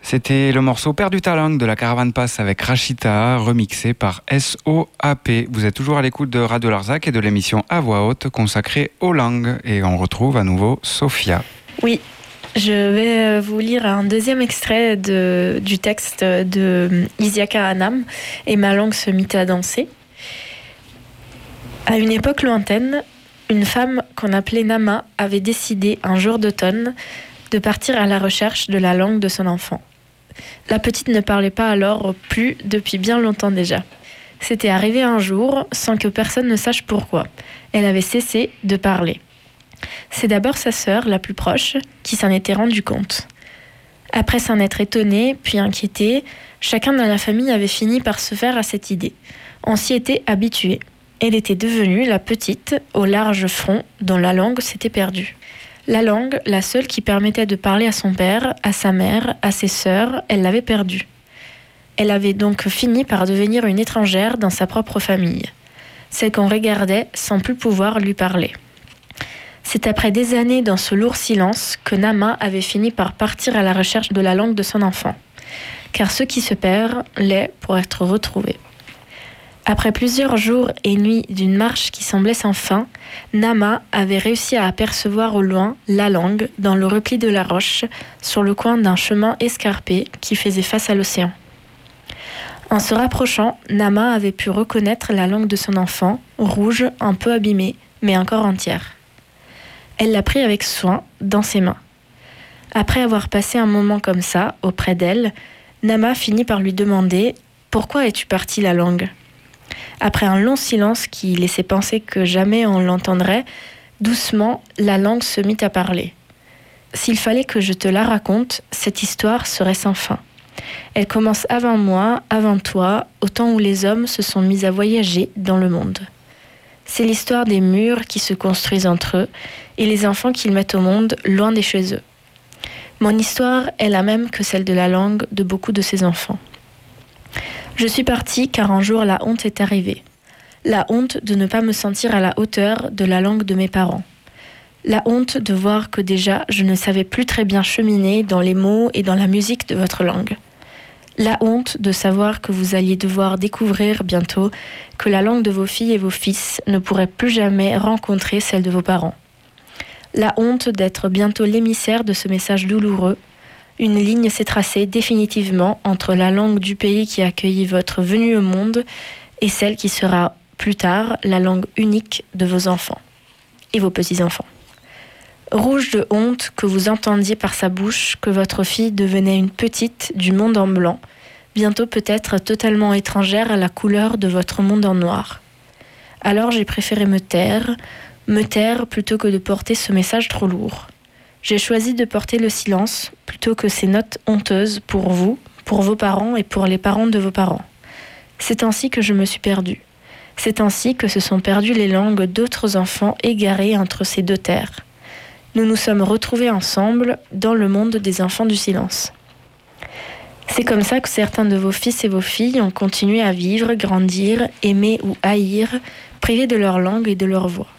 C'était le morceau Perdu ta langue de la Caravane Passe avec Rachita, remixé par SOAP. Vous êtes toujours à l'écoute de Radio Larzac et de l'émission À Voix Haute consacrée aux langues. Et on retrouve à nouveau Sophia. Oui, je vais vous lire un deuxième extrait du texte de Isiaka Anam et Ma langue se mit à danser. À une époque lointaine, une femme qu'on appelait Nama avait décidé un jour d'automne de partir à la recherche de la langue de son enfant. La petite ne parlait pas alors plus depuis bien longtemps déjà. C'était arrivé un jour sans que personne ne sache pourquoi. Elle avait cessé de parler. C'est d'abord sa sœur, la plus proche, qui s'en était rendu compte. Après s'en être étonné, puis inquiété, chacun dans la famille avait fini par se faire à cette idée. On s'y était habitué. Elle était devenue la petite, au large front, dont la langue s'était perdue. La langue, la seule qui permettait de parler à son père, à sa mère, à ses sœurs, elle l'avait perdue. Elle avait donc fini par devenir une étrangère dans sa propre famille, celle qu'on regardait sans plus pouvoir lui parler. C'est après des années dans ce lourd silence que Nama avait fini par partir à la recherche de la langue de son enfant, car ce qui se perd l'est pour être retrouvé. Après plusieurs jours et nuits d'une marche qui semblait sans fin, Nama avait réussi à apercevoir au loin la langue dans le repli de la roche, sur le coin d'un chemin escarpé qui faisait face à l'océan. En se rapprochant, Nama avait pu reconnaître la langue de son enfant, rouge, un peu abîmée, mais encore entière. Elle l'a pris avec soin dans ses mains. Après avoir passé un moment comme ça, auprès d'elle, Nama finit par lui demander « Pourquoi es-tu partie la langue ?» Après un long silence qui laissait penser que jamais on l'entendrait, doucement, la langue se mit à parler. S'il fallait que je te la raconte, cette histoire serait sans fin. Elle commence avant moi, avant toi, au temps où les hommes se sont mis à voyager dans le monde. C'est l'histoire des murs qui se construisent entre eux et les enfants qu'ils mettent au monde loin des chez eux. Mon histoire est la même que celle de la langue de beaucoup de ces enfants. Je suis partie car un jour la honte est arrivée. La honte de ne pas me sentir à la hauteur de la langue de mes parents. La honte de voir que déjà je ne savais plus très bien cheminer dans les mots et dans la musique de votre langue. La honte de savoir que vous alliez devoir découvrir bientôt que la langue de vos filles et vos fils ne pourrait plus jamais rencontrer celle de vos parents. La honte d'être bientôt l'émissaire de ce message douloureux. Une ligne s'est tracée définitivement entre la langue du pays qui a accueilli votre venue au monde et celle qui sera plus tard la langue unique de vos enfants et vos petits-enfants. Rouge de honte que vous entendiez par sa bouche que votre fille devenait une petite du monde en blanc, bientôt peut-être totalement étrangère à la couleur de votre monde en noir. Alors j'ai préféré me taire plutôt que de porter ce message trop lourd. J'ai choisi de porter le silence plutôt que ces notes honteuses pour vous, pour vos parents et pour les parents de vos parents. C'est ainsi que je me suis perdue. C'est ainsi que se sont perdues les langues d'autres enfants égarés entre ces deux terres. Nous nous sommes retrouvés ensemble dans le monde des enfants du silence. C'est comme ça que certains de vos fils et vos filles ont continué à vivre, grandir, aimer ou haïr, privés de leur langue et de leur voix.